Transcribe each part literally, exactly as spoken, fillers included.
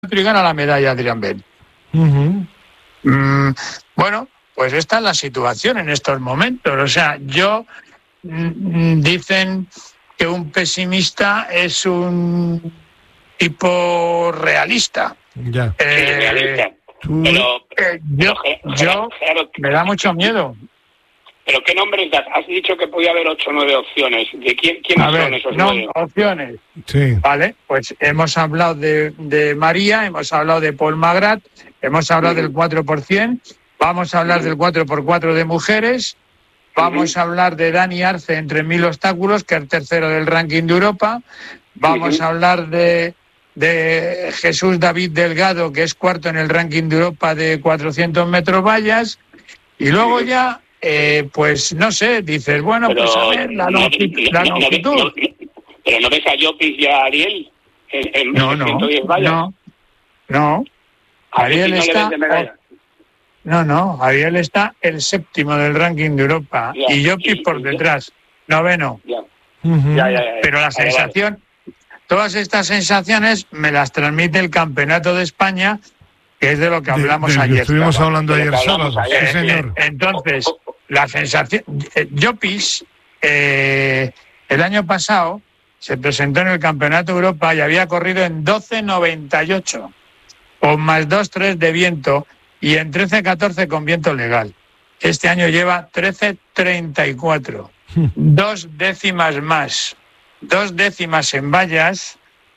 y gana la medalla Adrián Ben. Uh-huh. Mm, bueno, pues esta es la situación en estos momentos. O sea, yo mm, dicen que un pesimista es un tipo realista. Ya. Sí, Eh, realista. Tú- Pero, eh, yo, pero, yo claro, me da mucho miedo. Pero ¿qué nombres das? Has dicho que podía haber ocho o nueve opciones. ¿De quién, quiénes A son ver, esos no, nueve? opciones. Sí. Vale, pues hemos hablado de, de María, hemos hablado de Paul Magrat, hemos hablado Ujú. del cuatro por ciento, vamos a hablar Ujú. del cuatro por cuatro de mujeres, vamos Ujú. a hablar de Dani Arce entre mil obstáculos, que es tercero del ranking de Europa, vamos Ujú. a hablar de, de Jesús David Delgado, que es cuarto en el ranking de Europa de cuatrocientos metros vallas, y luego Ujú. ya, eh, pues no sé, dices, bueno, Pero pues a ver, la no- longitud. no- La no- no- longitud. no- no- pero no ves a Llopis y a Ariel en, en No, en no, ciento diez vallas. no, no. ¿A Ariel Llopis no le está- ves de medalla? No, no, Ariel está el séptimo del ranking de Europa Ya, y Llopis y- por y- detrás, noveno. Ya, Uh-huh. ya, ya, ya. Pero la Vale, vale. sensación, todas estas sensaciones me las transmite el Campeonato de España, que es de lo que De- hablamos del que ayer. estuvimos Carlos. hablando de lo ayer que hablamos sábado. ayer. Sí, señor. Eh, Entonces, la sensación... eh, Llopis, eh, el año pasado, se presentó en el Campeonato de Europa y había corrido en doce noventa y ocho, con más dos tres de viento y en trece catorce con viento legal. Este año lleva trece treinta y cuatro, dos décimas más, dos décimas en vallas.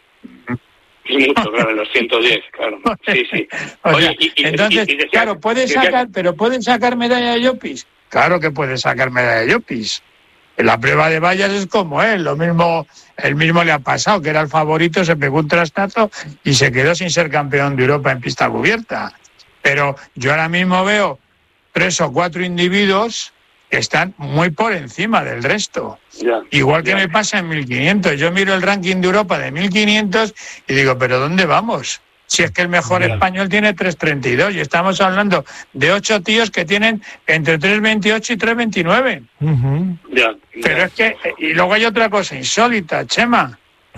Es mucho, claro, en los ciento diez, claro. Sí, sí. O Oye, sea, y- y- entonces, y- y decías- claro, puede decías- sacar, pero pueden sacar medalla de Llopis. Claro que puede sacar medalla de Llopis. En la prueba de vallas es como él, lo mismo, el mismo le ha pasado, que era el favorito, se pegó un trastazo y se quedó sin ser campeón de Europa en pista cubierta. Pero yo ahora mismo veo tres o cuatro individuos que están muy por encima del resto. Ya, Igual que ya. me pasa en mil quinientos. Yo miro el ranking de Europa de mil quinientos y digo, ¿pero dónde vamos? Si es que el mejor Ya. español tiene tres treinta y dos y estamos hablando de ocho tíos que tienen entre tres veintiocho y tres veintinueve. Uh-huh. Ya, Pero ya. es que, y luego hay otra cosa insólita, Chema.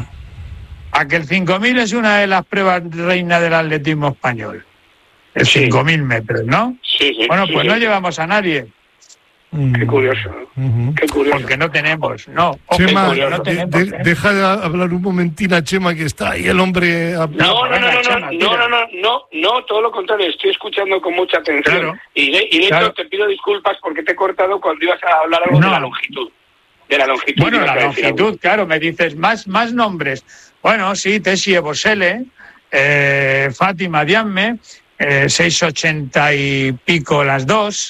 A que el cinco mil es una de las pruebas reina del atletismo español. El Sí. cinco mil metros, ¿no? Sí, sí, Bueno, sí, pues sí. no llevamos a nadie, Qué curioso, ¿no? Uh-huh. Qué curioso. porque no tenemos, no. ojo, Chema, porque no de- tenemos, de- ¿eh? deja de hablar un momentín a Chema, que está ahí el hombre. a- No, no, no, venga, no, Chema, no, tira. no, no, no, no, no, todo lo contrario, estoy escuchando con mucha atención. Claro. Y de, y de Claro. hecho te pido disculpas porque te he cortado cuando ibas a hablar algo No. de la longitud. De la longitud. Bueno, ibas la a decir algo. longitud, claro, me dices, más, más nombres. Bueno, sí, Tessie Ebosele, eh, Fátima Dianme, eh, seis ochenta y pico las dos,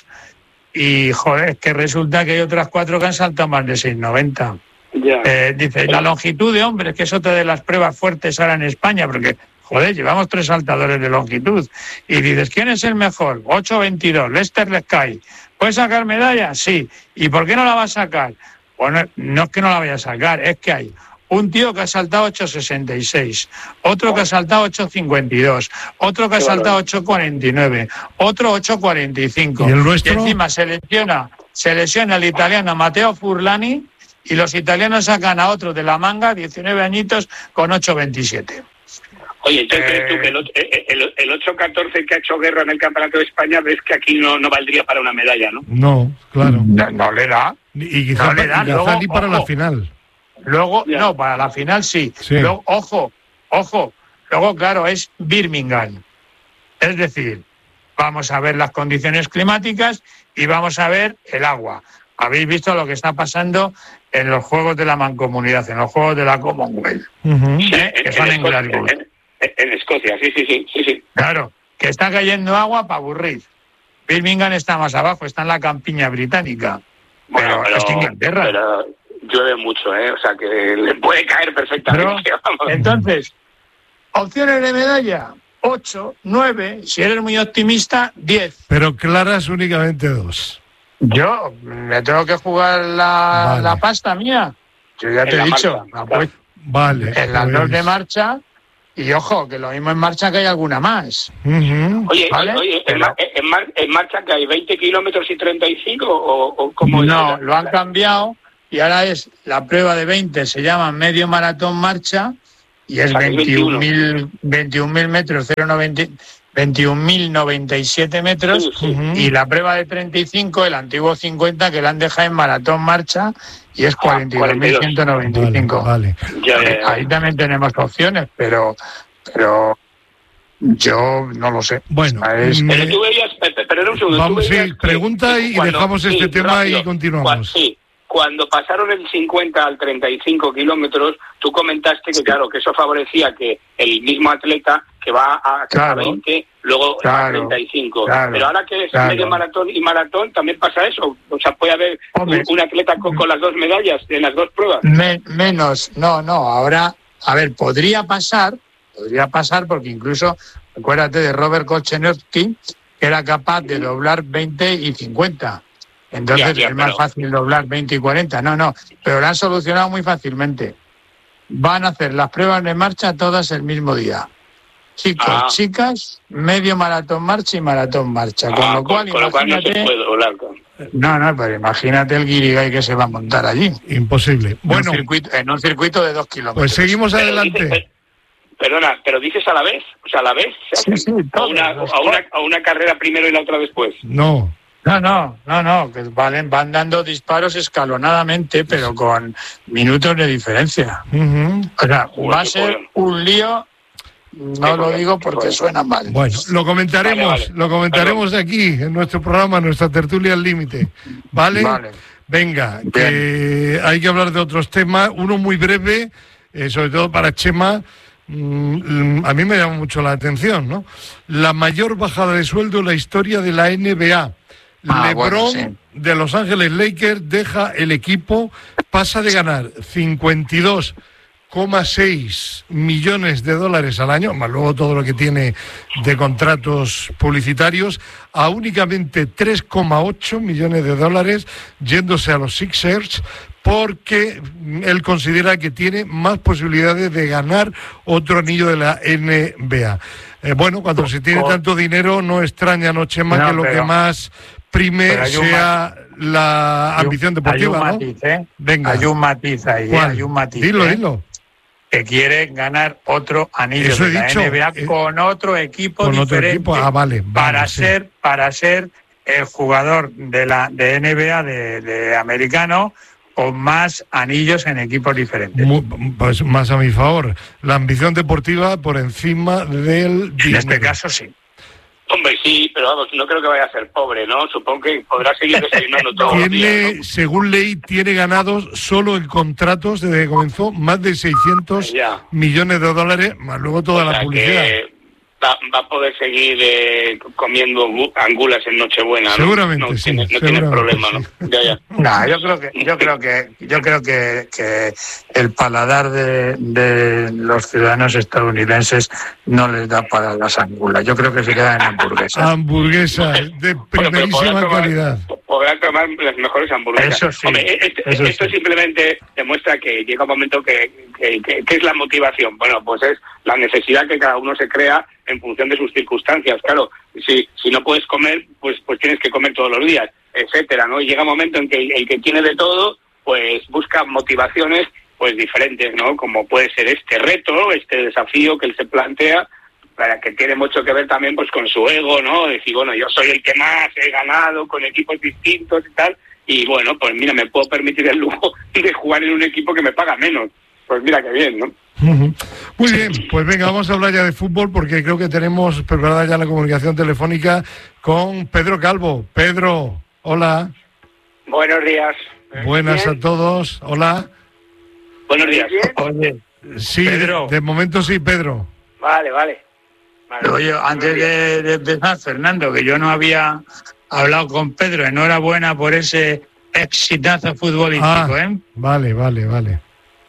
y joder, es que resulta que hay otras cuatro que han saltado más de seis noventa. Ya. Eh, dice, la longitud de hombres, que es otra de las pruebas fuertes ahora en España, porque, joder, llevamos tres saltadores de longitud. Y dices, ¿quién es el mejor? ocho veintidós, Lester Lescay. ¿Puede sacar medalla? Sí. ¿Y por qué no la va a sacar? Bueno, no es que no la vaya a sacar, es que hay un tío que ha saltado ocho sesenta y seis, otro que ha saltado ocho cincuenta y dos, otro que ha Qué saltado barbaridad. ocho cuarenta y nueve, otro ocho cuarenta y cinco. ¿Y el nuestro? Y encima se lesiona, se lesiona el italiano Matteo Furlani y los italianos sacan a otro de la manga, diecinueve añitos, con ocho veintisiete. Oye, entonces Eh, tú que el, och- eh, el, el ocho catorce que ha hecho guerra en el Campeonato de España, ves que aquí no, no valdría para una medalla, ¿no? No, claro. No, no le da. Y quizá, No le da, y quizá luego, ni para la ojo. final. Luego, Ya. no, para la final sí. Sí. Luego, ojo, ojo. Luego, claro, es Birmingham. Es decir, vamos a ver las condiciones climáticas y vamos a ver el agua. Habéis visto lo que está pasando en los Juegos de la Mancomunidad, en los Juegos de la Commonwealth, Uh-huh. ¿eh? que son en Escocia, Glasgow. en- en- en Escocia, sí, sí, sí, sí, sí. Claro, que está cayendo agua para aburrir. Birmingham está más abajo, está en la campiña británica. Bueno, Pero pero, es Inglaterra. pero llueve mucho, ¿eh? O sea, que le puede caer perfectamente. vamos. Entonces, opciones de medalla, ocho, nueve, si eres muy optimista, diez. Pero claras únicamente dos. Yo me tengo que jugar la, Vale. la pasta mía. Yo ya En te he la dicho, marcha, ah, pues, Vale. en las pues. dos de marcha, y ojo, que lo mismo en marcha que hay alguna más. Ujú. Oye, ¿Vale? oye, ¿en, Pero- mar- en mar- en marcha que hay veinte kilómetros y treinta y cinco o, o cómo es? No, lo han cambiado y ahora es la prueba de veinte, se llama medio maratón marcha, y es veintiún mil metros, veintiún mil noventa y siete metros, Sí, sí. uh-huh. Y la prueba de treinta y cinco, el antiguo cincuenta, que la han dejado en maratón marcha, y es cuarenta y dos mil ciento noventa y cinco. Vale, vale. Ya, ya, ya. Ahí también tenemos opciones, pero pero yo no lo sé. Bueno, o sea, es, me... pero tú veías, pero era un segundo, vamos, tú veías sí, que, pregunta y cuando, dejamos este sí, tema rápido, y continuamos. Cuando, sí, cuando pasaron el cincuenta al treinta y cinco kilómetros, tú comentaste que claro, que eso favorecía que el mismo atleta que va a, claro, a veinte, luego claro, a treinta y cinco. Claro, pero ahora que es claro. medio maratón y maratón, también pasa eso. O sea, puede haber un, un atleta con, con las dos medallas en las dos pruebas. Me, menos, no, no, ahora, a ver, podría pasar, podría pasar porque incluso, acuérdate de Robert Kochenowski, que era capaz de doblar veinte y cincuenta. Entonces ya, ya, es más pero... fácil doblar veinte y cuarenta. No, no, pero lo han solucionado muy fácilmente. Van a hacer las pruebas de marcha todas el mismo día. Chicos, ah. chicas, medio maratón marcha y maratón marcha. Ah, con lo cual, con, con imagínate... Lo cual no se puede volar con... No, no, pero imagínate el guirigay que se va a montar allí. Imposible. Bueno, en un circuito, en un circuito de dos kilómetros. Pues seguimos pero adelante. Dices, perdona, pero dices a la vez, o sea, a la vez, sí, sí, a, una, a, una, a una carrera primero y la otra después. No. No, no, no, no, que valen, van dando disparos escalonadamente, pero con minutos de diferencia. Uh-huh. O sea, Uy, va a ser bueno. un lío, no lo digo porque suena mal. Bueno, lo comentaremos, vale, vale. lo comentaremos Perdón. aquí, en nuestro programa, nuestra tertulia al límite. ¿Vale? Vale. Venga, que hay que hablar de otros temas, uno muy breve, eh, sobre todo para Chema. Mm, a mí me llama mucho la atención, ¿no? La mayor bajada de sueldo en la historia de la N B A. Ah, LeBron bueno, sí. de Los Ángeles Lakers deja el equipo, pasa de ganar cincuenta y dos coma seis millones de dólares al año, más luego todo lo que tiene de contratos publicitarios, a únicamente tres coma ocho millones de dólares, yéndose a los Sixers, porque él considera que tiene más posibilidades de ganar otro anillo de la N B A. Eh, bueno, cuando se tiene tanto dinero, no extraña, no, Chema, no, que lo pero... que más prime sea la ambición deportiva, hay un ¿no? Matiz, ¿eh? Venga. Hay un matiz ahí, ¿eh? Hay un matiz. Dilo, ¿eh? dilo. Que quiere ganar otro anillo Eso de he la dicho, N B A eh, con otro equipo con diferente. Otro equipo. Ah, vale, vale, para sí. ser, para ser el jugador de la de N B A de, de americano con más anillos en equipos diferentes. Muy, pues más a mi favor. La ambición deportiva por encima del dinero. En este caso sí. Hombre, sí, pero vamos, no creo que vaya a ser pobre, ¿no? Supongo que podrá seguir desayunando todo. Tiene, ¿no? según ley, tiene ganados solo en contratos desde que comenzó más de seiscientos ya. millones de dólares, más luego toda o sea la publicidad. Va, va a poder seguir eh, comiendo angulas en Nochebuena, ¿no? Seguramente, no, sí. Tiene, no seguramente tiene problema, sí. ¿no? Ya, ya. No, yo creo que, yo creo que, yo creo que, que el paladar de, de los ciudadanos estadounidenses no les da para las angulas. Yo creo que se quedan en hamburguesas. Hamburguesas de primerísima bueno, calidad. Podrán tomar las mejores hamburguesas. Eso sí. Hombre, este, eso esto sí. simplemente demuestra que llega un momento que, que, que, que es la motivación. Bueno, pues es la necesidad que cada uno se crea en función de sus circunstancias. Claro, si si no puedes comer, pues pues tienes que comer todos los días, etcétera, ¿no? Y llega un momento en que el, el que tiene de todo, pues busca motivaciones pues diferentes, ¿no? Como puede ser este reto, este desafío que él se plantea, para que tiene mucho que ver también pues con su ego, ¿no? Decir, bueno, yo soy el que más he ganado con equipos distintos y tal, y bueno, pues mira, me puedo permitir el lujo de jugar en un equipo que me paga menos. Pues mira qué bien, ¿no? Uh-huh. Muy bien, pues venga, vamos a hablar ya de fútbol porque creo que tenemos preparada ya la comunicación telefónica con Pedro Calvo. Pedro, hola. Buenos días. Buenas ¿Bien? a todos, hola. Buenos días. Oye, sí, Pedro. De, de momento sí, Pedro. Vale, vale. vale. Oye, antes de, de empezar, Fernando, que yo no había hablado con Pedro, enhorabuena por ese exitazo futbolístico, ah, ¿eh? Vale, vale, vale.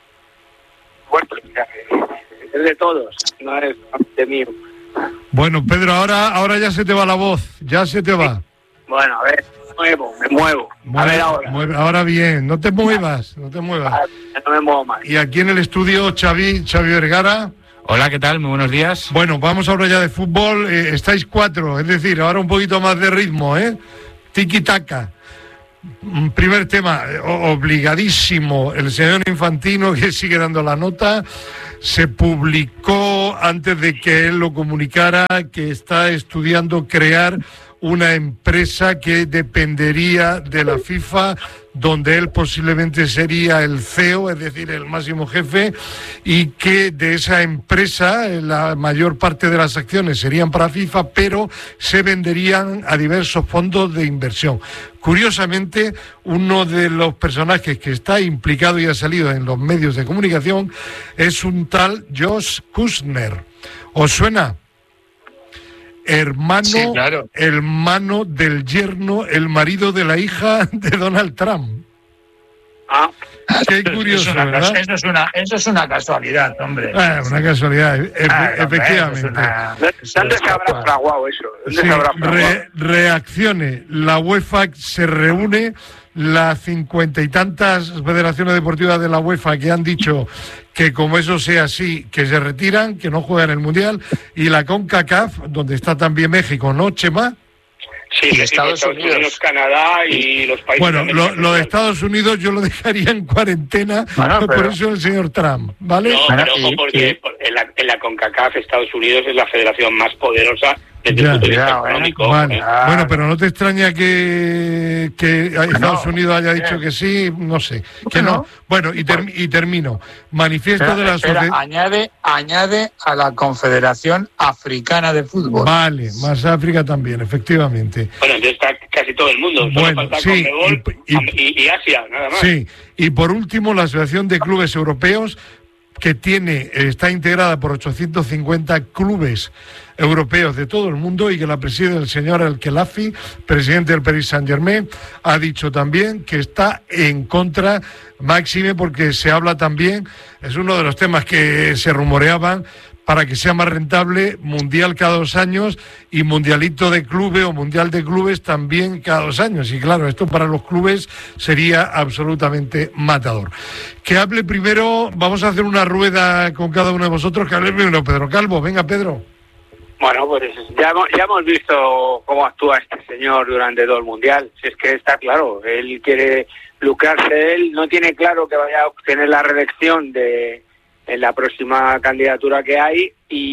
Bueno, es de todos, no es de mío. Bueno, Pedro, ahora ahora ya se te va la voz, ya se te va. Bueno, a ver, me muevo, me muevo. Mueve, a ver ahora. Mueve, ahora bien, no te muevas, no te muevas. No me muevo más. Y aquí en el estudio, Xavi, Xavi Vergara. Hola, ¿qué tal? Muy buenos días. Bueno, vamos ahora ya de fútbol. Eh, estáis cuatro, es decir, ahora un poquito más de ritmo, ¿eh? Tiki-taka. Primer tema, obligadísimo, el señor Infantino, que sigue dando la nota. Se publicó antes de que él lo comunicara que está estudiando crear una empresa que dependería de la FIFA, donde él posiblemente sería el C E O, es decir, el máximo jefe, y que de esa empresa la mayor parte de las acciones serían para FIFA, pero se venderían a diversos fondos de inversión. Curiosamente, uno de los personajes que está implicado y ha salido en los medios de comunicación es un tal Josh Kushner. ¿Os suena? Hermano, sí, claro. Hermano del yerno, el marido de la hija de Donald Trump. Ah, qué curioso, eso es ¿verdad? Eso es una, eso es una casualidad, hombre. Ah, una casualidad, e ah, efectivamente. Una... ¿Dónde se habrá fraguado eso? ¿Dónde sí, se habrá fraguado? Re, reaccione. La UEFA se reúne, las cincuenta y tantas federaciones deportivas de la UEFA que han dicho que como eso sea así, que se retiran, que no juegan el Mundial, y la CONCACAF, donde está también México, ¿no, Chema? Sí, sí, Estados, Estados Unidos, Unidos, Canadá y los países. Bueno, lo, lo de Estados Unidos yo lo dejaría en cuarentena, bueno, pero... por eso el señor Trump, ¿vale? No, pero ojo, porque en la, en la CONCACAF Estados Unidos es la federación más poderosa desde el punto de vista económico. Vale. ¿eh? Bueno, pero ¿no te extraña que, que Estados no, Unidos haya dicho que sí? No sé. Que no. no. Bueno, y, ter, y termino. Manifiesto espera, de la sociedad. Añade, añade a la Confederación Africana de Fútbol. Vale, más África también, efectivamente. Bueno, entonces está casi todo el mundo. Solo bueno, falta sí. Conmebol y, y, y Asia, nada más. Sí. Y por último, la Asociación de Clubes Europeos, que tiene, está integrada por ochocientos cincuenta clubes europeos de todo el mundo y que la preside el señor El-Khelafi, presidente del Paris Saint-Germain, ha dicho también que está en contra, máxime porque se habla también, es uno de los temas que se rumoreaban, para que sea más rentable, mundial cada dos años y mundialito de clubes o mundial de clubes también cada dos años. Y claro, esto para los clubes sería absolutamente matador. Que hable primero, vamos a hacer una rueda con cada uno de vosotros, que hable primero Pedro Calvo. Venga, Pedro. Bueno, pues ya hemos, ya hemos visto cómo actúa este señor durante todo el mundial. Si es que está claro, él quiere lucrarse, él no tiene claro que vaya a obtener la reelección de en la próxima candidatura que hay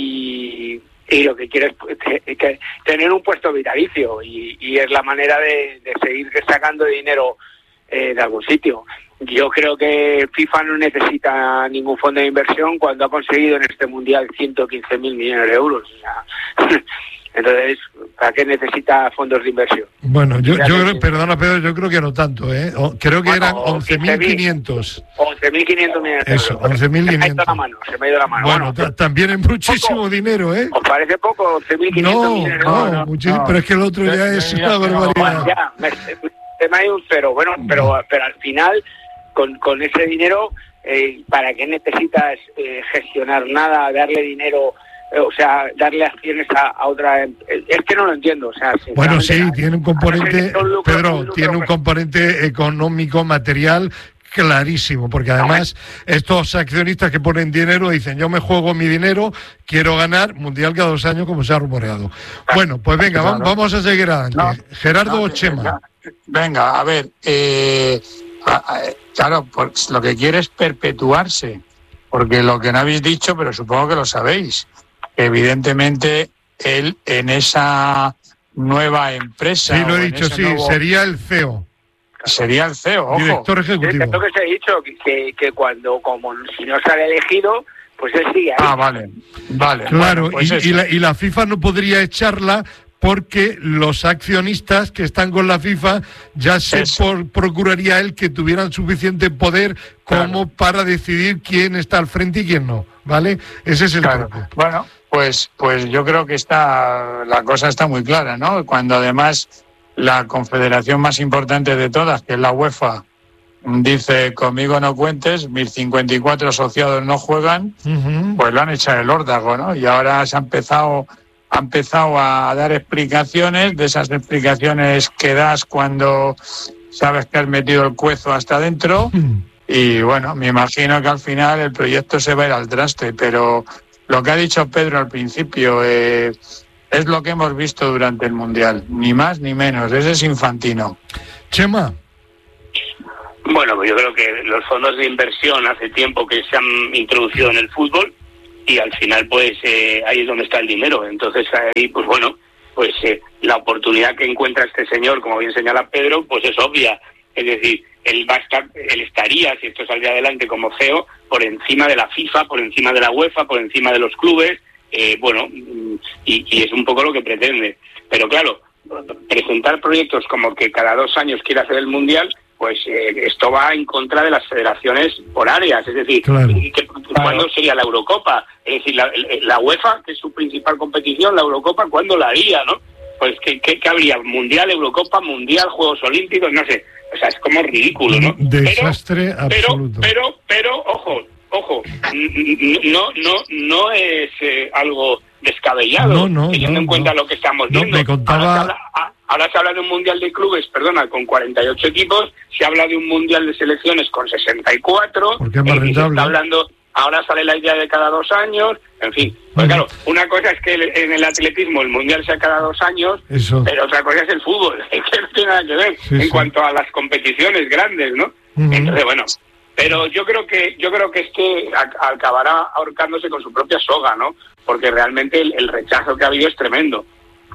y, y lo que quiere es que tener un puesto vitalicio y, y es la manera de, de seguir sacando dinero eh, de algún sitio. Yo creo que FIFA no necesita ningún fondo de inversión cuando ha conseguido en este mundial ciento quince mil millones de euros. O sea, entonces, ¿para qué necesita fondos de inversión? Bueno, yo, yo creo, perdona Pedro, yo creo que no tanto, ¿eh? O, creo que bueno, eran once mil quinientos. once mil quinientos millones de euros. Eso, once mil quinientos. Se me ha ido la mano, se me ha ido la mano. Bueno, bueno también es muchísimo poco. dinero, ¿eh? ¿Os parece poco? once mil quinientos no, millones de no, euros. No, muchísimo, no, pero es que el otro ya, ya es ya, una barbaridad. Bueno, ya, me, se me ha ido un cero. Bueno, pero, pero al final, con, con ese dinero, eh, ¿para qué necesitas eh, gestionar nada, darle dinero... O sea, darle acciones a, a otra... Es que no lo entiendo. O sea, bueno, sí, tiene un componente, lucro, Pedro, lucro, tiene un componente económico, material clarísimo, porque además estos accionistas que ponen dinero dicen, yo me juego mi dinero, quiero ganar mundial cada dos años, como se ha rumoreado. Bueno, pues venga, claro. vamos a seguir adelante. No, Gerardo no, Chema. Venga, a ver, eh, a, a, claro, pues lo que quiere es perpetuarse, porque lo que no habéis dicho, pero supongo que lo sabéis, evidentemente él en esa nueva empresa... Sí, lo he dicho, sí, nuevo... sería el C E O. Sería el C E O, ojo. Director ejecutivo. Es lo que os he dicho, que, que cuando, como si no sale elegido, pues él sigue ahí. Ah, vale, vale. Claro, bueno, pues y, y, la, y la FIFA no podría echarla porque los accionistas que están con la FIFA ya se por, procuraría él que tuvieran suficiente poder como claro. para decidir quién está al frente y quién no, ¿vale? Ese es el claro. truco. Bueno, pues, pues yo creo que está, la cosa está muy clara, ¿no? Cuando además la confederación más importante de todas, que es la UEFA, dice, conmigo no cuentes, mis cincuenta y cuatro asociados no juegan, uh-huh. pues lo han echado el órdago, ¿no? Y ahora se ha empezado... ha empezado a dar explicaciones, de esas explicaciones que das cuando sabes que has metido el cuezo hasta adentro, y bueno, me imagino que al final el proyecto se va a ir al traste, pero lo que ha dicho Pedro al principio eh, es lo que hemos visto durante el Mundial, ni más ni menos, ese es Infantino. Chema. Bueno, pues yo creo que los fondos de inversión hace tiempo que se han introducido en el fútbol y al final pues eh, ahí es donde está el dinero. Entonces ahí pues bueno, pues eh, la oportunidad que encuentra este señor, como bien señala Pedro, pues es obvia. Es decir, él va a estar, él estaría, si esto saldría adelante como C E O, por encima de la FIFA, por encima de la UEFA, por encima de los clubes, eh, bueno, y, y es un poco lo que pretende. Pero claro, presentar proyectos como que cada dos años quiere hacer el Mundial, pues eh, esto va en contra de las federaciones por áreas. Es decir, claro. que, ¿cuándo sería la Eurocopa? Es decir, la, la UEFA, que es su principal competición, la Eurocopa, ¿cuándo la haría, no? Pues, ¿qué, qué, qué habría? ¿Mundial, Eurocopa, Mundial, Juegos Olímpicos? No sé. O sea, es como ridículo, ¿no? Desastre pero, absoluto. Pero, pero, pero, ojo, ojo, no, no, no es eh, algo descabellado, no, no, teniendo no, en cuenta no. lo que estamos no, viendo. Me contaba... ahora, se habla, ahora se habla de un mundial de clubes, perdona, con cuarenta y ocho equipos, se habla de un mundial de selecciones con sesenta y cuatro, porque es más rentable. Se está hablando, ahora sale la idea de cada dos años, en fin. Pues claro, una cosa es que en el atletismo el mundial sea cada dos años, Eso. pero otra cosa es el fútbol, es que no tiene nada que ver sí, en sí. cuanto a las competiciones grandes, ¿no? Uh-huh. Entonces, bueno, pero yo creo que yo creo que este acabará ahorcándose con su propia soga, ¿no? Porque realmente el, el rechazo que ha habido es tremendo.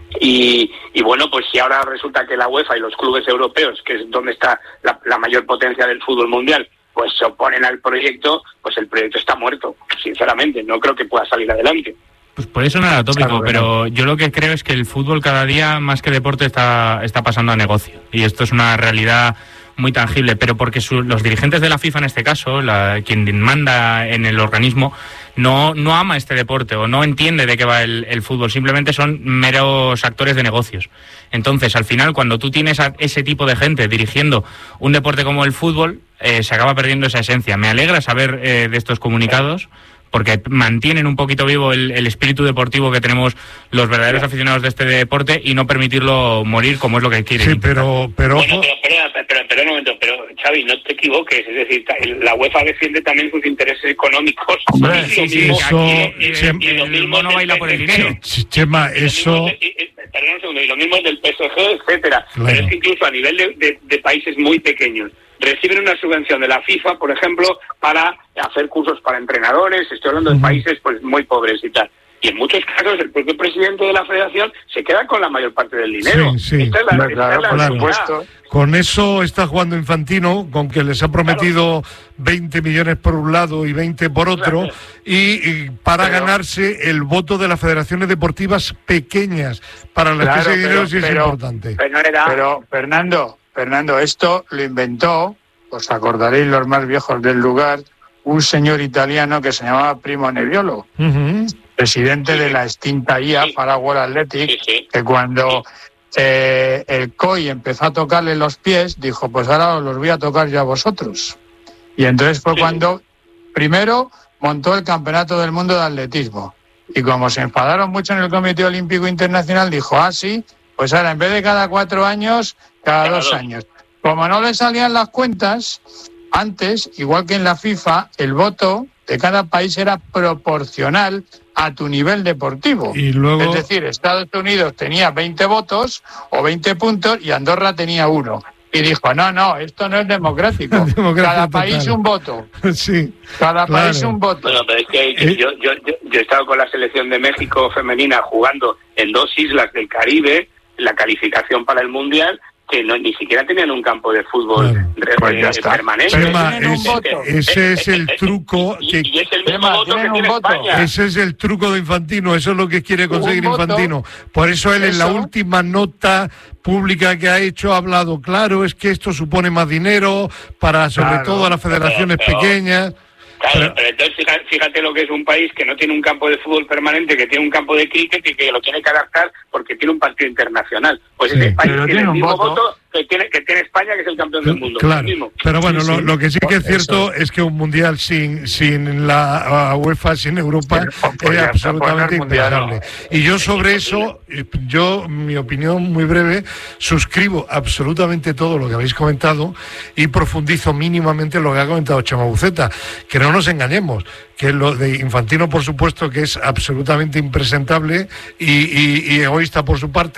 Y, y bueno, pues si ahora resulta que la UEFA y los clubes europeos, que es donde está la, la mayor potencia del fútbol mundial, pues se oponen al proyecto, pues el proyecto está muerto, sinceramente, no creo que pueda salir adelante. Pues por eso no era tópico, claro, pero no. Yo lo que creo es que el fútbol cada día, más que deporte, está, está pasando a negocio, y esto es una realidad muy tangible, pero porque su, los dirigentes de la FIFA en este caso, la, quien manda en el organismo, no, no ama este deporte o no entiende de qué va el, el fútbol, simplemente son meros actores de negocios. Entonces, al final, cuando tú tienes a ese tipo de gente dirigiendo un deporte como el fútbol, eh, se acaba perdiendo esa esencia. Me alegra saber eh, de estos comunicados, porque mantienen un poquito vivo el, el espíritu deportivo que tenemos los verdaderos aficionados de este deporte y no permitirlo morir como es lo que quieren. Sí, pero... pero, bueno, pero, pero, pero, pero un momento, pero Xavi, no te equivoques, es decir, la UEFA defiende también sus intereses económicos. Hombre, sí, sí, mismo, eso... y, y, Chem, y lo el mono baila por el dinero. Chema, eso... Perdón un segundo, y lo mismo es del P S G, etcétera. Claro. Pero es que incluso a nivel de, de, de países muy pequeños, reciben una subvención de la FIFA, por ejemplo, para hacer cursos para entrenadores, estoy hablando de uh-huh. países pues muy pobres y tal. Y en muchos casos el propio presidente de la federación se queda con la mayor parte del dinero. Sí, sí. Esta es la, claro, esta es la claro. supuesto. Con eso está jugando Infantino, con que les ha prometido claro. veinte millones por un lado y veinte por otro, claro. y, y para pero, ganarse el voto de las federaciones deportivas pequeñas, para las claro, que ese dinero sí es pero, importante. Pero, pero Fernando, Fernando, esto lo inventó, os acordaréis los más viejos del lugar, un señor italiano que se llamaba Primo Nebbiolo, uh-huh. presidente sí. de la extinta I A, sí. para World Athletic, sí, sí. que cuando sí. eh, el C O I empezó a tocarle los pies, dijo, pues ahora os los voy a tocar yo a vosotros. Y entonces fue sí. cuando, primero, montó el Campeonato del Mundo de Atletismo. Y como se enfadaron mucho en el Comité Olímpico Internacional, dijo, ah, sí, pues ahora en vez de cada cuatro años, cada claro. dos años. Como no le salían las cuentas, antes, igual que en la FIFA, el voto de cada país era proporcional a tu nivel deportivo. Y luego... Es decir, Estados Unidos tenía veinte votos o veinte puntos y Andorra tenía uno. Y dijo, no, no, esto no es democrático. Cada país total. un voto. Sí, Cada claro. país un voto. Bueno, pero es que ¿Eh? yo, yo, yo, yo he estado con la selección de México femenina jugando en dos islas del Caribe, la calificación para el Mundial, que no, ni siquiera tenían un campo de fútbol claro. pues eh, permanente. Chema, es, ese es el truco que... Y, y es el mismo Chema, voto que tiene España. Ese es el truco de Infantino, eso es lo que quiere conseguir Infantino. Por eso él ¿Eso? en la última nota pública que ha hecho ha hablado, claro, es que esto supone más dinero para sobre claro. todo a las federaciones pero, pero, pequeñas. Claro, pero, pero entonces fíjate, fíjate lo que es un país que no tiene un campo de fútbol permanente, que tiene un campo de críquet y que lo tiene que adaptar porque tiene un partido internacional. Pues sí, ese país tiene, tiene el mismo voto, voto que, tiene, que tiene España, que es el campeón del mundo. Claro, mismo. Pero bueno, sí, lo, sí. lo que sí que es cierto Eso. es que un mundial sin sin la UEFA, sin Europa, es absolutamente impensable. Y yo sobre eso, yo, mi opinión muy breve, suscribo absolutamente todo lo que habéis comentado y profundizo mínimamente lo que ha comentado Chema Buceta, que no nos engañemos, que lo de Infantino, por supuesto, que es absolutamente impresentable y, y, y egoísta por su parte,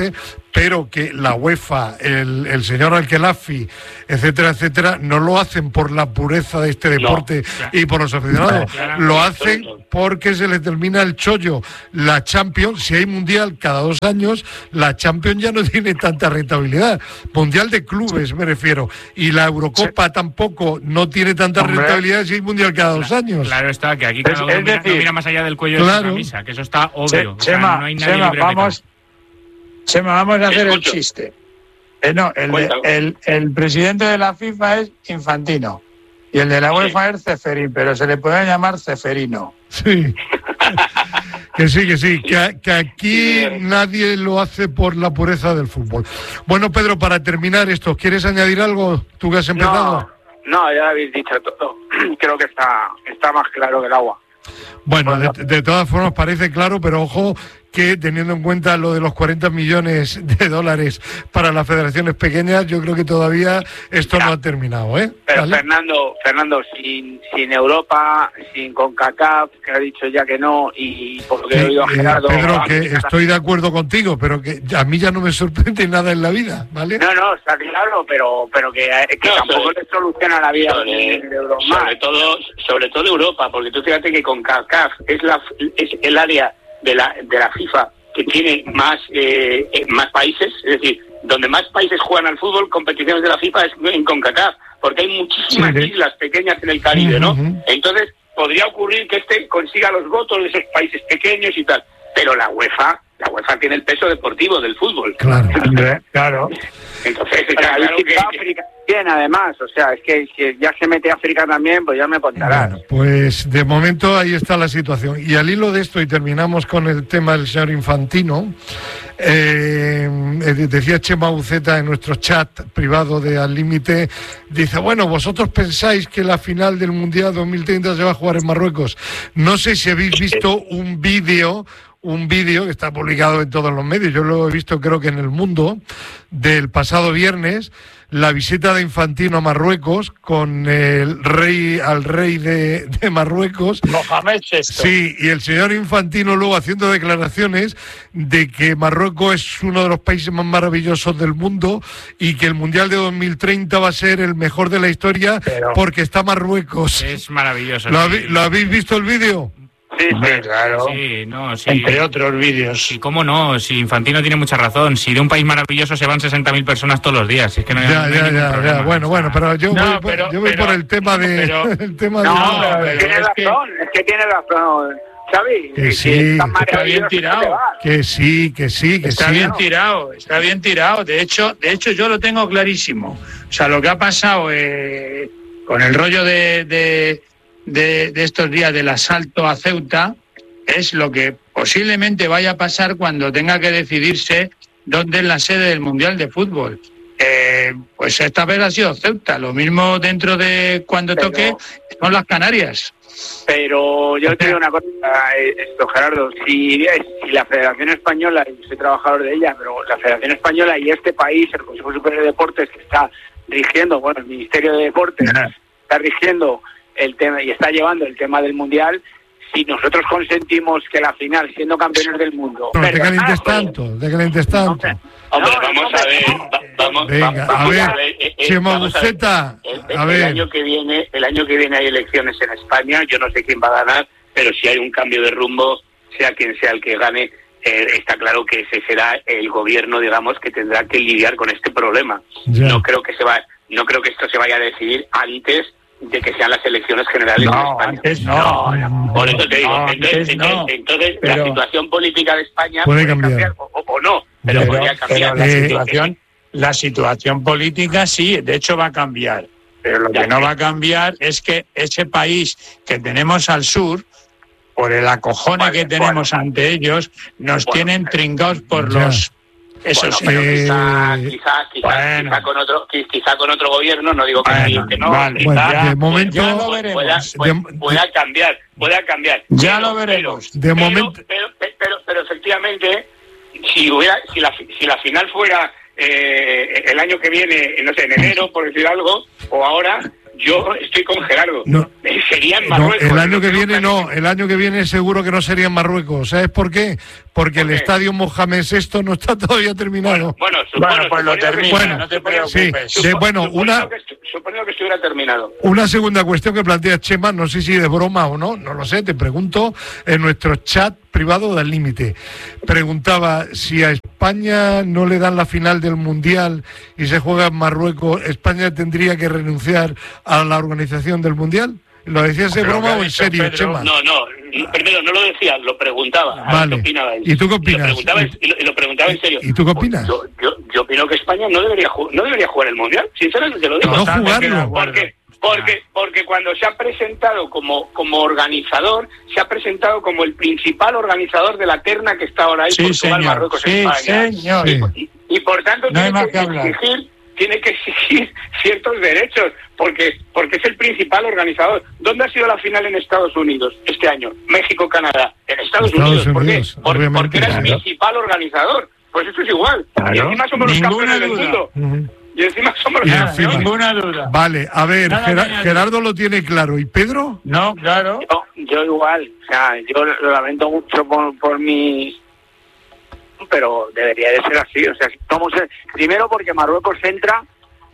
pero que la UEFA, el, el señor Al-Khelafi, etcétera, etcétera, no lo hacen por la pureza de este deporte no, y por los aficionados, no, lo hacen porque se les termina el chollo. La Champions, si hay mundial cada dos años, la Champions ya no tiene tanta rentabilidad. Mundial de clubes, me refiero. Y la Eurocopa sí. tampoco no tiene tanta Hombre. rentabilidad si hay mundial cada dos años. Claro está, que aquí cada uno mira, decir, no mira más allá del cuello claro. de la camisa, que eso está obvio. Se, Chema, o sea, no hay nadie Chema, vamos, Chema, vamos a hacer Escucho. el chiste. Eh, no, el, de, el, el presidente de la FIFA es Infantino y el de la UEFA sí. es Ceferín, pero se le puede llamar Ceferino. Sí. Que sí, que sí, que, que aquí nadie lo hace por la pureza del fútbol. Bueno, Pedro, para terminar esto, ¿quieres añadir algo? ¿Tú que has empezado? No, no, ya habéis dicho todo. Creo que está, está más claro que el agua. Bueno, de, de todas formas parece claro, pero ojo que teniendo en cuenta lo de los cuarenta millones de dólares para las federaciones pequeñas, yo creo que todavía esto ya. no ha terminado, ¿eh? Pero ¿Vale? Fernando, Fernando, sin, sin Europa, sin CONCACAF, que ha dicho ya que no, y por lo que sí, he oído a Gerardo... Eh, Pedro, que estoy de acuerdo contigo, pero que a mí ya no me sorprende nada en la vida, ¿vale? No, no, está claro, pero, pero que, que no, tampoco sobre, le soluciona la vida sobre, de, de Europa. Sobre todo, sobre todo Europa, porque tú fíjate que CONCACAF es, la, es el área de la de la FIFA que tiene más eh, más países, es decir, donde más países juegan al fútbol, competiciones de la FIFA es en CONCACAF, porque hay muchísimas sí, islas pequeñas en el Caribe, ¿no? Uh-huh. Entonces, podría ocurrir que este consiga los votos de esos países pequeños y tal, pero la UEFA, la UEFA tiene el peso deportivo del fútbol. Claro, claro. Entonces, está claro que África bien, además, o sea, es que si ya se mete África también, pues ya me contarás. Bueno, pues de momento ahí está la situación. Y al hilo de esto, y terminamos con el tema del señor Infantino, eh, decía Chema Uceta en nuestro chat privado de Al Límite, dice, bueno, vosotros pensáis que la final del Mundial dos mil treinta se va a jugar en Marruecos. No sé si habéis visto un vídeo... un vídeo que está publicado en todos los medios, yo lo he visto creo que en El Mundo, del pasado viernes, la visita de Infantino a Marruecos con el rey, al rey de, de Marruecos. Mohamed sexto. Sí, y el señor Infantino luego haciendo declaraciones de que Marruecos es uno de los países más maravillosos del mundo y que el Mundial de dos mil treinta va a ser el mejor de la historia Pero... porque está Marruecos. Es maravilloso. ¿Lo, sí. hab- ¿Lo habéis visto el vídeo? Sí, sí, claro. Sí, no, sí. Entre otros vídeos. Y cómo no, si Infantino tiene mucha razón. Si de un país maravilloso se van sesenta mil personas todos los días. Si es que no hay, ya, no hay ya, ningún ya, problema. ya. Bueno, bueno, pero yo no, voy, pero, yo voy pero, por el tema de... Pero, el tema no, de... pero, pero tiene razón, que, es que tiene razón, Xavi. Que sí, está bien tirado. Que sí, que sí, que está sí. Está bien tirado, está bien tirado. De hecho, de hecho yo lo tengo clarísimo. O sea, lo que ha pasado eh, con el rollo de, de, de, de estos días del asalto a Ceuta es lo que posiblemente vaya a pasar cuando tenga que decidirse dónde es la sede del Mundial de Fútbol. Eh, pues esta vez ha sido Ceuta, lo mismo dentro de cuando pero, toque son las Canarias. Pero yo te digo una cosa, esto Gerardo, si, si la Federación Española, y soy trabajador de ella, pero la Federación Española y este país, el Consejo Superior de Deportes que está rigiendo, bueno, el Ministerio de Deportes Ajá. está rigiendo el tema y está llevando el tema del Mundial. Si nosotros consentimos que la final, siendo campeones del mundo... No te calientes tanto, te calientes tanto. Hombre, vamos a ver, vamos, Venga, vamos a ver, a ver, eh, Chema vamos a ver. Buceta, El, a el ver. año que viene, el año que viene hay elecciones en España, yo no sé quién va a ganar, pero si hay un cambio de rumbo, sea quien sea el que gane, eh, está claro que ese será el gobierno, digamos, que tendrá que lidiar con este problema. Ya. No creo que se va, no creo que esto se vaya a decidir antes de que sean las elecciones generales no, en España. Antes no, no, no. Por eso te digo, no, entonces, antes no. entonces pero, la situación política de España puede puede cambiar, cambiar o, o no, pero, pero podría cambiar. Pero la, eh, situación, la situación política sí, de hecho va a cambiar. Pero lo que no va a cambiar es que ese país que tenemos al sur, por el acojone bueno, que tenemos bueno, ante ellos, nos bueno, tienen trincados por ya. los... Eso bueno, sí. pero quizá, quizá, quizá, bueno. quizá con otro, quizá con otro gobierno, no digo que, bueno, sí, que no, vale. quizá, Bueno, de momento ya lo veremos. Pueda, pueda, pueda cambiar, pueda cambiar. Ya pero, lo veremos. De pero, momento, pero, pero, pero, pero efectivamente, si hubiera, si la, si la final fuera eh, el año que viene, no sé, en enero, por decir algo, o ahora, yo estoy con Gerardo. No, sería en Marruecos. No, el año que viene no, el año que viene seguro que no sería en Marruecos. ¿Sabes por qué? Porque ¿Por el qué? estadio Mohamed sexto no está todavía terminado. Bueno, bueno, bueno, bueno pues lo termina, bueno, no te preocupes. Sí, de, bueno, una, que suponiendo que estuviera terminado. Una segunda cuestión que plantea Chema, no sé si de broma o no, no lo sé, te pregunto en nuestro chat privado del límite. Preguntaba si a España no le dan la final del Mundial y se juega en Marruecos, ¿España tendría que renunciar a la organización del Mundial? ¿Lo decías de broma o en serio, Pedro? Chema? No, no, primero no lo decía, lo preguntaba. Vale. ¿Qué opinaba él? ¿Y tú qué opinas? Y lo preguntaba, y lo, y lo preguntaba en serio. ¿Y tú qué opinas? Yo, yo, yo opino que España no debería, no debería jugar el Mundial, sinceramente lo digo. No jugarlo. Porque, porque, porque cuando se ha presentado como, como organizador, se ha presentado como el principal organizador de la terna que está ahora ahí, sí, Portugal, señor. Marruecos, sí, España. Señor. Y, y, y por tanto no tiene que, que exigir... tiene que exigir ciertos derechos, porque porque es el principal organizador. ¿Dónde ha sido la final en Estados Unidos este año? México-Canadá. En Estados, Estados Unidos. Unidos. ¿Por qué? Por, porque era claro. el principal organizador. Pues esto es igual. Claro. Y encima somos Ninguna los campeones del duda. mundo. Uh-huh. Y encima somos los Y campeones. encima. Ninguna duda. Vale, a ver, Nada, Ger- nada, Gerardo lo tiene claro. ¿Y Pedro? No, claro. Yo, yo igual, o sea, yo lo lamento mucho por, por mi... pero debería de ser así, o sea, somos el... primero porque Marruecos entra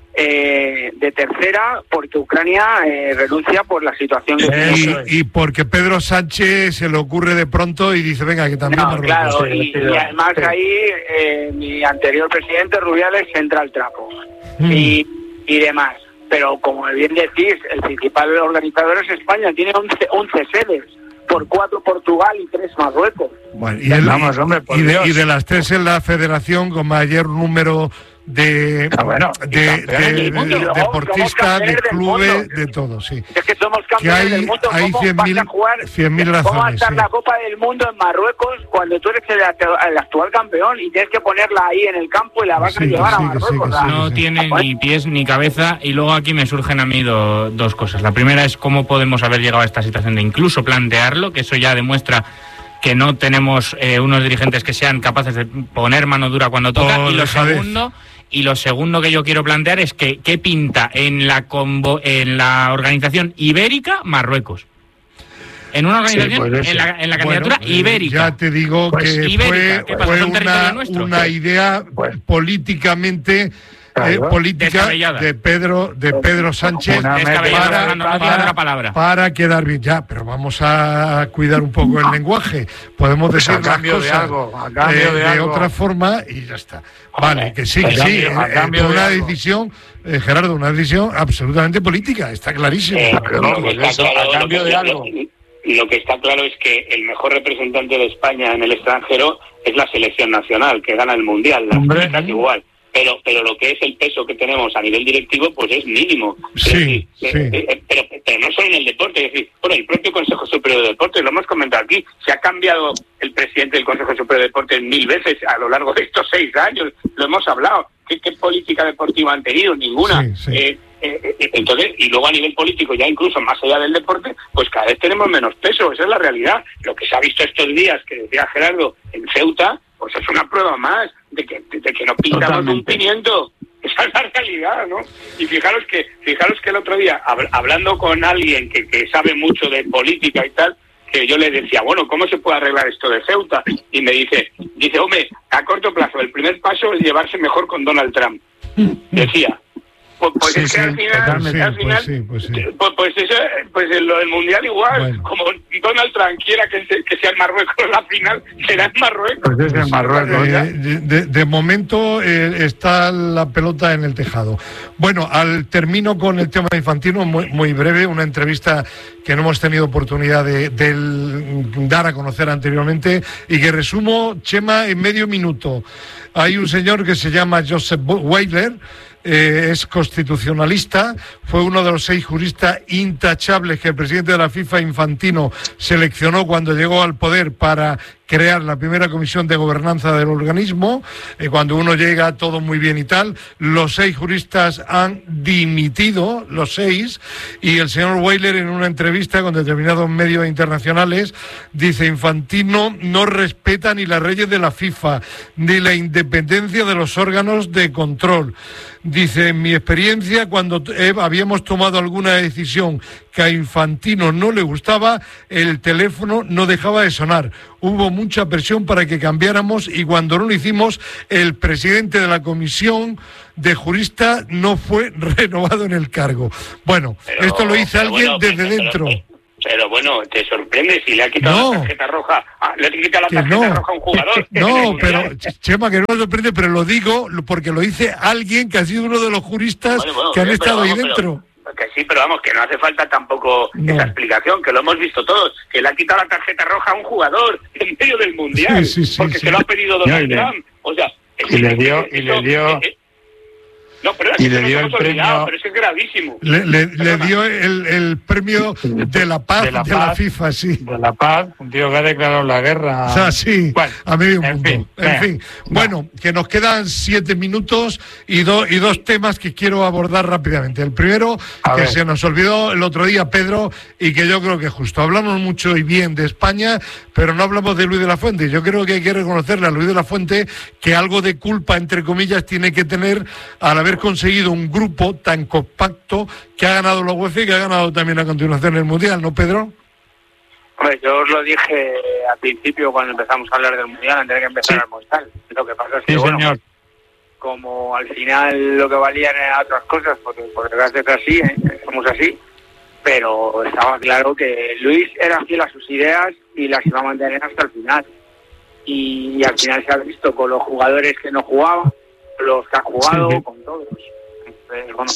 eh, de tercera, porque Ucrania eh, renuncia por la situación que tiene. Y, y porque Pedro Sánchez se le ocurre de pronto y dice, venga, que también No, Marruecos. claro, sí, y, sí, y además sí. ahí eh, mi anterior presidente Rubiales entra al trapo Mm. y, y demás. Pero como bien decís, el principal organizador es España, tiene once sedes, por cuatro Portugal y tres Marruecos. Bueno, y, el- Vamos, hombre, por y de, Dios. y de las tres en la federación con mayor número de, Ah, bueno, y de, campeones de- del mundo. de Somos deportistas, de campeones del clubes, mundo. de todo, sí. Es que somos Que campeones hay, del mundo. hay ¿Cómo cien vas mil a jugar? ¿Cómo va a razones. estar Sí. la Copa del Mundo en Marruecos cuando tú eres el, actu- el actual campeón y tienes que ponerla ahí en el campo y la vas Sí, a llevar que a sí, que sí, Marruecos? que ¿verdad? sí, No sí. tiene ni pies ni cabeza, y luego aquí me surgen a mí do- dos cosas. La primera es cómo podemos haber llegado a esta situación de incluso plantearlo, que eso ya demuestra que no tenemos eh, unos dirigentes que sean capaces de poner mano dura cuando toca. Oh, y lo dejadez. segundo y lo segundo que yo quiero plantear es que qué pinta en la convo- en la organización ibérica Marruecos. En una organización, Sí, pues en, la, en la candidatura Bueno, eh, ibérica. Ya te digo Pues que ibérica, ¿qué fue, pasa? fue ¿Son territorio una, nuestro? una idea Pues- políticamente Claro. eh, política Descabellada. de Pedro de Pedro Sánchez Una Descabellada, para, no, no tiene para- otra palabra. para quedar bien. Ya, pero vamos a cuidar un poco el lenguaje. Podemos Pues a decir las cambio de cosas algo, a cambio eh, de de algo. otra forma y ya está. Vale, que sí, a que sí. cambio- a eh, cambio fue de una algo. decisión, eh, Gerardo, una decisión absolutamente política, está clarísimo. Eh, Pero lo no, que pues está eso, claro- a cambio lo que- de algo. Lo, lo que está claro es que el mejor representante de España en el extranjero es la selección nacional, que gana el Mundial, las Hombre, chicas ¿eh? igual. Pero pero lo que es el peso que tenemos a nivel directivo, pues es mínimo. Sí, Es decir, sí. eh, eh, pero, pero no solo en el deporte, es decir, bueno, el propio Consejo Superior de Deportes, lo hemos comentado aquí, se ha cambiado el presidente del Consejo Superior de Deportes mil veces a lo largo de estos seis años, lo hemos hablado. ¿Qué, qué política deportiva han tenido? Ninguna. Sí, sí. Eh, eh, eh, entonces, y luego a nivel político, ya incluso más allá del deporte, pues cada vez tenemos menos peso, esa es la realidad. Lo que se ha visto estos días, que decía Gerardo, en Ceuta, pues es una prueba más de que, de, de que no pintamos Totalmente. un pimiento. Esa es la realidad, ¿no? Y fijaros que fijaros que el otro día, hab- hablando con alguien que, que sabe mucho de política y tal, que yo le decía, bueno, ¿cómo se puede arreglar esto de Ceuta? Y me dice, dice, hombre, a corto plazo, el primer paso es llevarse mejor con Donald Trump. Decía. Pues, pues Sí, es que sí, al final, totalmente. al final Pues sí, pues sí. pues, pues eso, pues en lo del Mundial igual, Bueno. como Donald Trump quiera que, se- que sea en Marruecos la final, será en Marruecos. Pues es en Marruecos, Eh, ya. de, de- de momento eh, está la pelota en el tejado. Bueno, al termino con el tema infantino, muy, muy breve, una entrevista que no hemos tenido oportunidad de, de dar a conocer anteriormente y que resumo, Chema, en medio minuto. Hay un señor que se llama Joseph Weiler, eh, es constitucionalista, fue uno de los seis juristas intachables que el presidente de la FIFA, Infantino, seleccionó cuando llegó al poder para crear la primera comisión de gobernanza del organismo. Eh, cuando uno llega, todo muy bien y tal. Los seis juristas han dimitido, los seis, y el señor Weiler, en una entrevista con determinados medios internacionales, dice: Infantino no respeta ni las leyes de la FIFA, ni la independencia de los órganos de control. Dice: en mi experiencia, cuando eh, habíamos tomado alguna decisión que a Infantino no le gustaba, el teléfono no dejaba de sonar. Hubo mucha presión para que cambiáramos, y cuando no lo hicimos, el presidente de la comisión de juristas no fue renovado en el cargo. Bueno, pero, esto lo dice alguien bueno, desde pero, dentro. Pero, pero bueno, te sorprende si le ha quitado no, la tarjeta roja, ah, le ha quitado la tarjeta no, roja a un jugador. No, pero Chema, que no me sorprende, pero lo digo porque lo dice alguien que ha sido uno de los juristas bueno, bueno, que han estado vamos, ahí dentro. Pero, que sí, pero vamos, que no hace falta tampoco no. esa explicación, que lo hemos visto todos, que le ha quitado la tarjeta roja a un jugador en medio del Mundial, sí, sí, sí, porque sí. se lo ha pedido Donald no, Trump. O sea, y le dio, y le dio... Eh, No, pero y le dio el premio, pero eso es gravísimo. Le, le, le dio el, el premio de la paz de la, de paz, la FIFA, sí. De la paz, un tío que ha declarado la guerra. O sea, sí, bueno, a medio en mundo. Fin, en fin, bueno, que nos quedan siete minutos y, do, y dos temas que quiero abordar rápidamente. El primero, a que ver. se nos olvidó el otro día, Pedro, y que yo creo que justo. Hablamos mucho y bien de España, pero no hablamos de Luis de la Fuente. Yo creo que hay que reconocerle a Luis de la Fuente que algo de culpa, entre comillas, tiene que tener al haber conseguido un grupo tan compacto que ha ganado la UEFA y que ha ganado también a continuación el Mundial, ¿no, Pedro? Hombre, yo os lo dije al principio cuando empezamos a hablar del Mundial, antes de que empezara sí. el Mundial. Lo que pasa es que, sí, bueno, señor. como al final lo que valían eran otras cosas, porque por desgracia es así, ¿eh? somos así, pero estaba claro que Luis era fiel a sus ideas y las iba a mantener hasta el final. Y, y al final se ha visto con los jugadores que no jugaban, los que han jugado, sí. con todos. Entonces, bueno,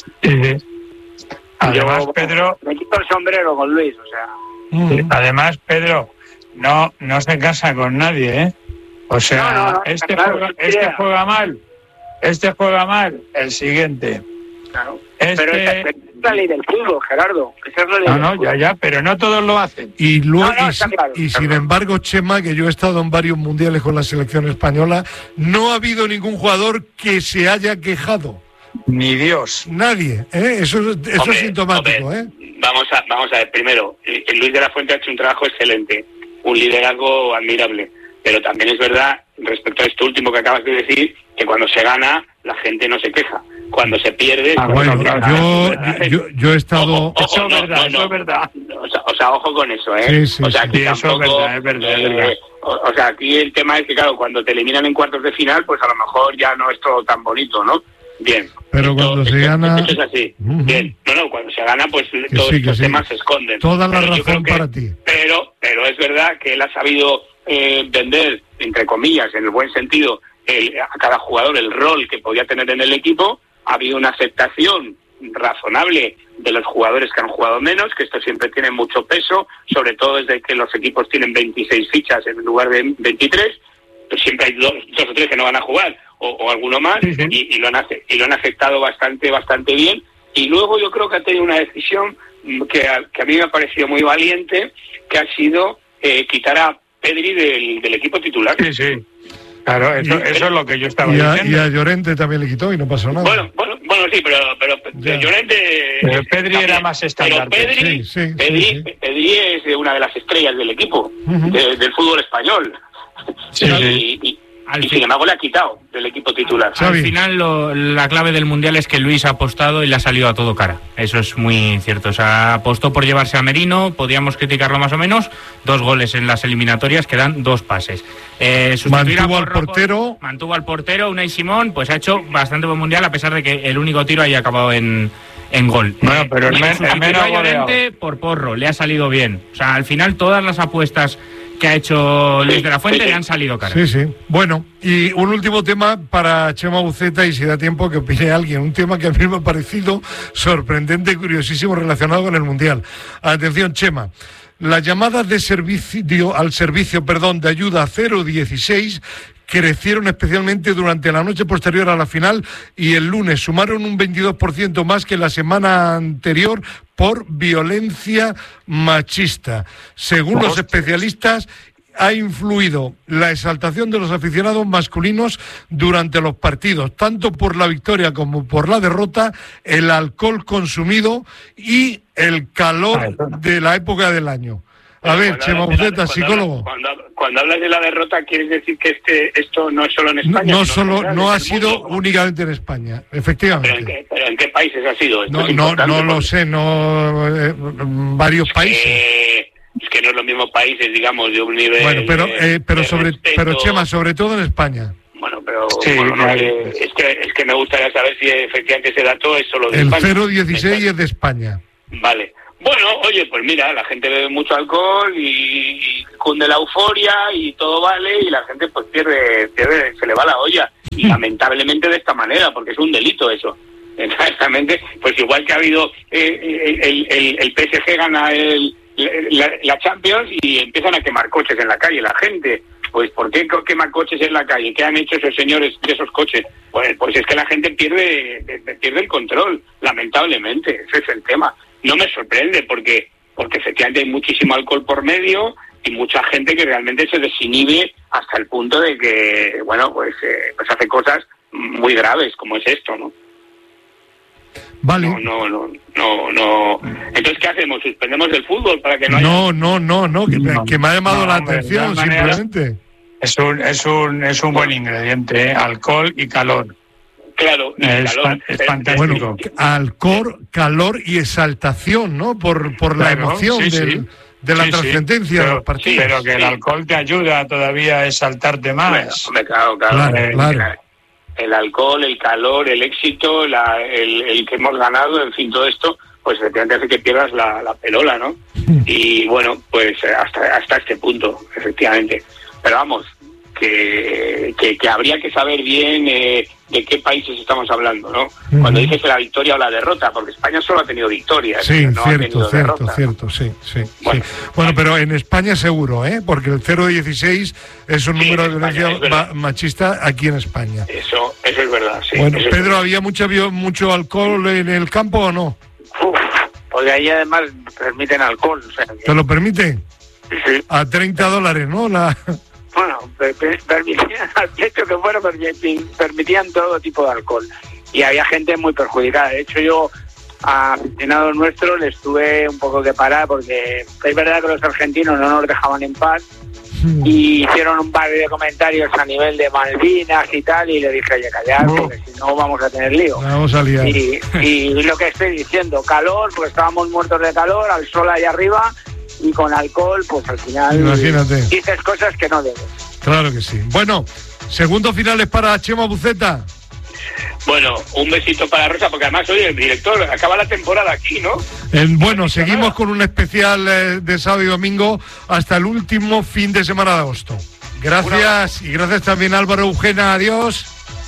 sí. Además, yo, Pedro... Me quito el sombrero con Luis, o sea... Sí. Además, Pedro, no no se casa con nadie, ¿eh? O sea, no, no, no, este, claro, juega, este juega mal, este juega mal, el siguiente. Claro. Este... Pero esa es la ley del fútbol, Gerardo. Esa es la ley no, del no, fútbol. ya, ya, pero no todos lo hacen. Y, luego, no, no, y, si, claro, y sin embargo, Chema, que yo he estado en varios mundiales con la selección española, no ha habido ningún jugador que se haya quejado. Ni Dios. Nadie, ¿eh? Eso, eso hombre, es sintomático, hombre, ¿eh? Vamos a, vamos a ver, primero, el Luis de la Fuente ha hecho un trabajo excelente, un liderazgo admirable, pero también es verdad, respecto a esto último que acabas de decir, que cuando se gana, la gente no se queja. Cuando se pierde... Ah, bueno, yo, yo, yo, yo he estado... Ojo, ojo, eso es no, verdad, no, eso no. es verdad. O sea, o sea, ojo con eso, ¿eh? Sí, sí, o sea, aquí sí, tampoco, eso es verdad, es verdad, es verdad. Eh, o, o sea, aquí el tema es que, claro, cuando te eliminan en cuartos de final, pues a lo mejor ya no es todo tan bonito, ¿no? Bien. Pero esto, cuando se esto, gana... Esto es así. Uh-huh. Bien. No, no, cuando se gana, pues que todos sí, estos sí. temas se esconden. Toda la pero razón que, para ti. Pero, pero es verdad que él ha sabido eh, vender, entre comillas, en el buen sentido, el, a cada jugador el rol que podía tener en el equipo. Ha habido una aceptación razonable de los jugadores que han jugado menos, que esto siempre tiene mucho peso, sobre todo desde que los equipos tienen veintiséis fichas en lugar de veintitrés, pues siempre hay dos, dos o tres que no van a jugar, o, o alguno más, sí, sí. Y, y, lo han, y lo han aceptado bastante, bastante bien. Y luego yo creo que ha tenido una decisión que a, que a mí me ha parecido muy valiente, que ha sido eh, quitar a Pedri del, del equipo titular. Sí, sí. Claro, eso, y, eso es lo que yo estaba y a, diciendo. Y a Llorente también le quitó y no pasó nada. Bueno, bueno, bueno sí, pero, pero Llorente... Pero Pedri era más estándar. Pero Pedri, sí, sí, Pedri, sí, sí. Pedri es una de las estrellas del equipo, uh-huh. de, del fútbol español. Sí, y, sí. y, y sin embargo le ha quitado del equipo titular. Al final lo, la clave del Mundial es que Luis ha apostado y le ha salido a todo cara. Eso es muy cierto. O sea, apostó por llevarse a Merino, podíamos criticarlo más o menos, dos goles en las eliminatorias que dan dos pases. Eh, mantuvo al Rojo, portero. Mantuvo al portero, Unai Simón, pues ha hecho bastante buen Mundial a pesar de que el único tiro haya acabado en, en gol. Bueno, pero el, men, el menos Llorente por Porro, le ha salido bien. O sea, al final todas las apuestas que ha hecho Luis de la Fuente le han salido caras. Sí, sí. Bueno, y un último tema para Chema Buceta, y si da tiempo que opine alguien, un tema que a mí me ha parecido sorprendente y curiosísimo relacionado con el Mundial. Atención, Chema. Las llamadas de servicio al servicio, perdón, de ayuda cero dieciséis crecieron especialmente durante la noche posterior a la final y el lunes sumaron un veintidós por ciento más que la semana anterior por violencia machista. Según los especialistas, ha influido la exaltación de los aficionados masculinos durante los partidos, tanto por la victoria como por la derrota, el alcohol consumido y el calor de la época del año? A ver, Chema Buceta, psicólogo. Cuando, cuando hablas de la derrota, ¿quieres decir que este esto no es solo en España? No, no solo, no ha sido mundo, únicamente en España, efectivamente. ¿Pero en qué, pero en qué países ha sido? Esto no, no, no lo sé, no eh, varios es países. Que, es que no es los mismos países, digamos, de un nivel. Bueno, pero, eh, pero sobre, respeto. pero Chema, sobre todo en España. Bueno, pero sí, bueno, no, eh, es que es que me gustaría saber si efectivamente ese dato es solo de el España. El cero dieciséis es de España. Vale. Bueno, oye, pues mira, la gente bebe mucho alcohol y, y cunde la euforia y todo vale y la gente pues pierde, pierde, se le va la olla. Y lamentablemente de esta manera, porque es un delito eso. Exactamente, pues igual que ha habido eh, el, el, el P S G gana el, la, la Champions y empiezan a quemar coches en la calle la gente. Pues ¿por qué queman coches en la calle? ¿Qué han hecho esos señores de esos coches? Pues, pues es que la gente pierde, pierde el control, lamentablemente, ese es el tema. No me sorprende porque porque efectivamente hay muchísimo alcohol por medio y mucha gente que realmente se desinhibe hasta el punto de que, bueno, pues, eh, pues hace cosas muy graves como es esto, ¿no? Vale. No, no, no, no, no. Entonces, ¿qué hacemos? ¿Suspendemos el fútbol para que no haya...? No, no, no, no, que, no, que me ha llamado no, la hombre, atención, simplemente. Es un, es un, es un buen ingrediente, ¿eh? Alcohol y calor. Claro, y es, calor. Es fantástico. Bueno, alcohol, calor y exaltación, ¿no? Por, por la claro, emoción sí, del, sí. de la sí, trascendencia sí. de los partidos. Sí, pero que el alcohol te ayuda todavía a exaltarte más. Bueno, claro, claro. claro, eh, claro. El alcohol, el calor, el éxito, la, el, el que hemos ganado, en fin, todo esto, pues efectivamente hace que pierdas la, la perola, ¿no? Y bueno, pues hasta, hasta este punto, efectivamente. Pero vamos, que, que, que habría que saber bien eh, de qué países estamos hablando, ¿no? Uh-huh. Cuando dices la victoria o la derrota, porque España solo ha tenido victorias. Sí, no cierto, ha tenido cierto, derrota, cierto, sí, sí. Bueno, sí. bueno, pero en España seguro, ¿eh? Porque el cero dieciséis es un sí, número de violencia ma- machista aquí en España. Eso, eso es verdad, sí. Bueno, Pedro, verdad. ¿Había mucho, mucho alcohol en el campo o no? Uf, porque ahí además permiten alcohol. O sea, que... ¿Te lo permiten? Sí. A treinta dólares, ¿no? La... Bueno, per- per- permitían, al hecho que fuera, permitían, permitían todo tipo de alcohol. Y había gente muy perjudicada. De hecho, yo a aficionados nuestros les tuve un poco que parar porque es verdad que los argentinos no nos dejaban en paz y hicieron un par de comentarios a nivel de Malvinas y tal y le dije, oye, callar, porque si no vamos a tener lío. Vamos a liar. Y, y lo que estoy diciendo, calor, porque estábamos muertos de calor, al sol ahí arriba, y con alcohol, pues al final imagínate, dices cosas que no debes. Claro que sí. Bueno, segundo final es para Chema Buceta. Bueno, un besito para Rosa, porque además, oye, el director, acaba la temporada aquí, ¿no? El, bueno, seguimos con un especial eh, de sábado y domingo hasta el último fin de semana de agosto. Gracias, y gracias también Álvaro Eugena, adiós.